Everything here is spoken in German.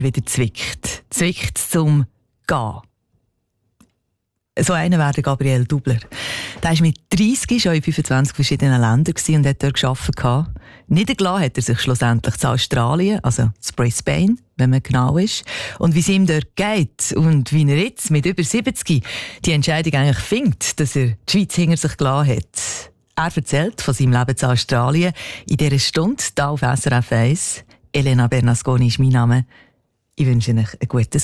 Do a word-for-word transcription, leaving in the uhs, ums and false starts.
wieder zwickt. Zwickt zum Gehen. So einer wäre der Gabriel Dubler. Der war mit dreissig schon in fünfundzwanzig verschiedenen Ländern und hat dort gearbeitet. Niedergelassen hat er sich schlussendlich zu Australien, also zu Brisbane, wenn man genau ist. Und wie es ihm dort geht und wie er jetzt mit über siebzig die Entscheidung eigentlich findet, dass er die Schweiz hinter sich gelassen hat. Er erzählt von seinem Leben zu Australien in dieser Stunde hier auf S R F eins. Elena Bernasconi ist mein Name. Ich wünsche euch einen guten